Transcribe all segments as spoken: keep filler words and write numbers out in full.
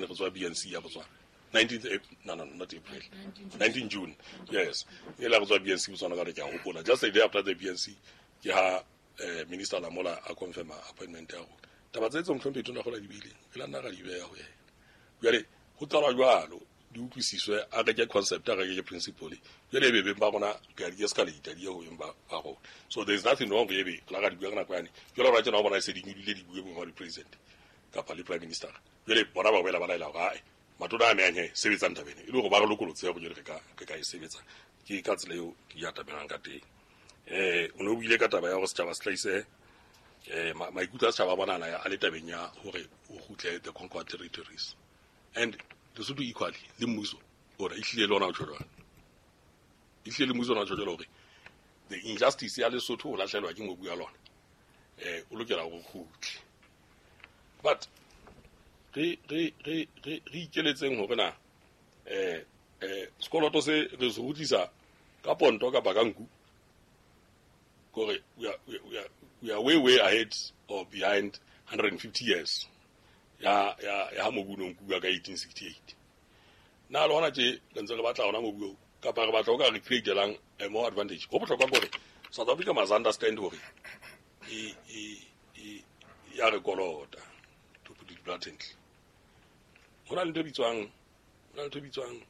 ne go tswa B N C ya Botswana nineteenth no no not April nineteenth June yes e la go tswa B N C Botswana ka re ke a gopola just a day after the B N C ke ha eh, minister Lamola a confirma appointment ya go taba tse tse mhlompe tona go la dibile ke la nna ga di beya go ya jale go tsara jwalo di utlwisiswe a ke concept a ke principle jale be be ba bona ke di escalate di go emba ba go so there is nothing wrong with it la ga di bua kana kwani jalo ra tsena bona se di nyudile di bue mo di president ka pa le prime minister jale bona ba bela ba laila ga matona a menye sebetsa ntabene ile go ba go lokolotse go jere ka ka e sebetsa ke ka tsela yo ya tabelang ka teng eh o no buile ka taba ya go se taba slice eh maikutlo a tshaba bona na a le tabeng ya hore o gutle the conquered territories and the Lesotho equally le mmuso ora ihlile lona o tsholo ihlile le mmuso na tsholo hore the injustice ya Lesotho o lahlelwa ke mobu ya lona eh o lokela go gutle but re re re re re ikeletseng hore na eh eh sekoloto se re se utlisa ka ponto ka bakanku gore we are we are we are way way ahead or behind one hundred fifty years ya ya ya mobu no nku ka eighteen sixty-eight na lo hona je ntse re batla ona mobu ka pa re batla ka recreate lang a more advantage go botlhokwa gore South Africa must understand hore e e ya re kolota to put it bluntly hona le bitswang hona le bitswang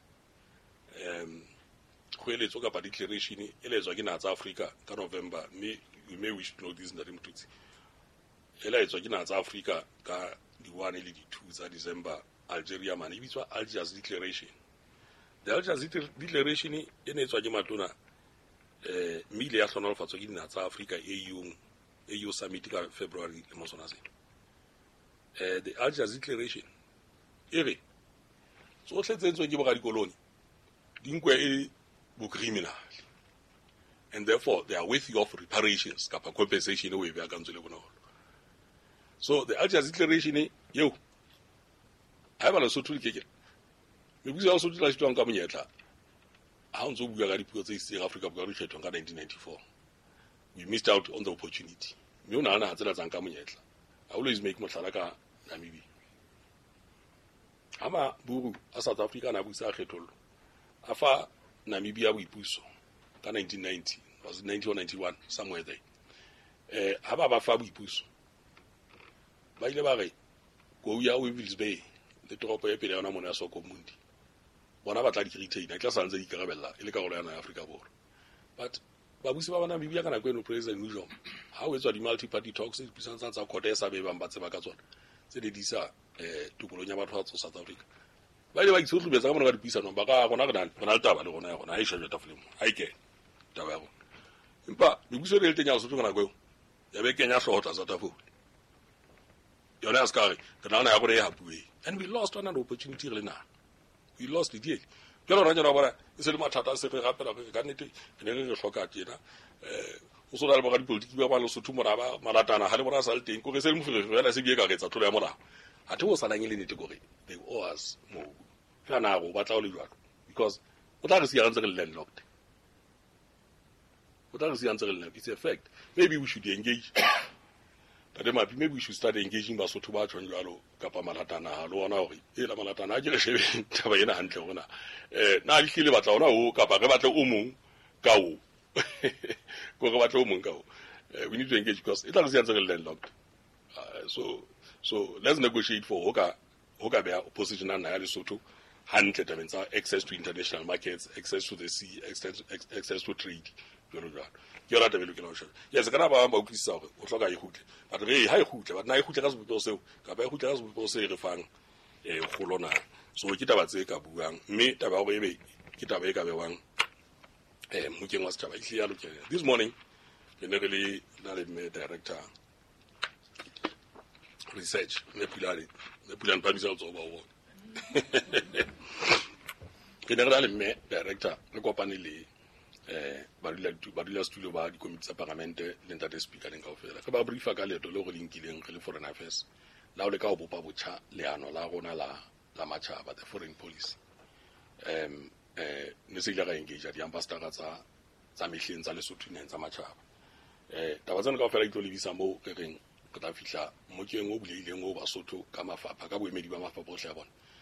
um kgoeletso ka pa declaration e letswa ke natsa Africa ka November me you may wish to know this ndari mtutsi ela etswa ke natsa Africa ka di one le di two tsa December Algeria man e bitswa Algiers Declaration the Algiers Declaration e ne etswa ke matona eh mile ya tlhonolofatso ke dinatsa Africa A U A U summit ka February le mosona se eh the Algiers Declaration ere so tletsetswe ke boga dikoloni dinkwe e bo criminal and therefore they are worthy of reparations kapa compensation we be akantswe le bonolo so the Algiers Declaration yo ha ba le Lesotho le keke me bua Lesotho la tswang ka monyetla ha ntse o bua ka dipuo tse South Africa bua re kgethwa ka nineteen ninety-four we missed out on the opportunity me ona ana tsela tsang ka monyetla I always make motlhala ka Namibia ama buru a South Africa na busa kgethollo afa Namibia boipuso ka nineteen ninety was it ninety or ninety-one somewhere there eh ha ba ba fa boipuso ba ile ba re go ya Weevils Bay le toropo ya pele ya ona mona ya Sokomundi bona ba tla di retain a tla santse di karabella ile ka go ya na Africa borwa but ba busi ba bana Namibia kana kweno president Nujom ha o etswa di multi party talks di puisantsa tsa Kodesa be ba mbatse ba ka tsona tse di disa eh tukolonya batho ba South Africa ba ile ba itse tlubetsa ka mona ka dipuisano ba ka gona gona bona le taba le gona ya gona ha e shajwa tafoleng ha e ke taba ya gona empa di buso le tenya Lesotho kana kweo ya be kenya hlota za tafole yona skare kana na ya gore ya bue and we lost one opportunity le na we lost it yet jalo ra jana bara e se le mathata se re gapela ka nnete ne re re hloka tjena eh o so dala ba di politiki ba ba Lesotho mora ba malatana ha le bona sa le teng ko re se le mofere fela se bie ka retsa tlola ya mora ha te o sa lang le nete gore they owe us mo kana go batla o le jwalo because o tla re se ya ntse le landlocked o tla re se ya ntse le it's a fact maybe we should engage but maybe we should start engaging Basotho ba tshwana jalo kapa malatana ha lo ona hore e la malatana a ke re shebe taba ena hantle gona eh na le hlile batla ona o kapa re batla o mong ka o go re batla o mong ka o we need to engage because it is answer landlocked uh, so so let's negotiate for hoka hoka be opposition na ya Lesotho hantle tabeng tsa access to international markets, access to the sea, access access to trade jalo jalo ke rata belo ke la shwa yes kana ba ba utlisa gore o hloka e hutle but re ha e hutle but na e hutle ka sebopego seo ka ba e hutle ka sebopego se re fang e golona so ke taba tse ka buang mme taba go ebe ke taba e ka bewang eh mokeng wa setjhaba ihle ya lokela this morning ke ne really na le me director research me pilare me pilane ba bisa tso ba wo ke ne le me director le kopane le eh ba dula ba dula studio ba di committee tsa parlamente le ntate speaker le kaofela ke ba briefa ka leto le go linkileng re le foreign affairs la o le ka go bopa botjha leano la rona la la matjhaba the foreign policy um eh ne se ile ga engage di ambassador tsa tsa mehleng tsa Lesotho ne tsa matjhaba eh taba tsena kaofela itlo lebisa mo re reng ke tla fihla mo ke ngo buleileng go Basotho ka mafapha ka boemedi ba mafapha bohle a bona